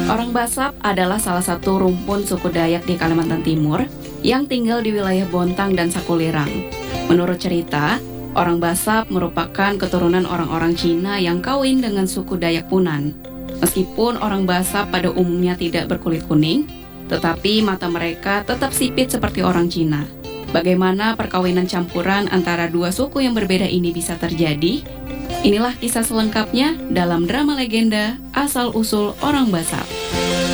Orang Basap adalah salah satu rumpun suku Dayak di Kalimantan Timur yang tinggal di wilayah Bontang dan Sakulirang. Menurut cerita, orang Basap merupakan keturunan orang-orang Cina yang kawin dengan suku Dayak Punan. Meskipun orang Basap pada umumnya tidak berkulit kuning, tetapi mata mereka tetap sipit seperti orang Cina. Bagaimana perkawinan campuran antara dua suku yang berbeda ini bisa terjadi? Inilah kisah selengkapnya dalam drama legenda Asal-Usul Orang Basap.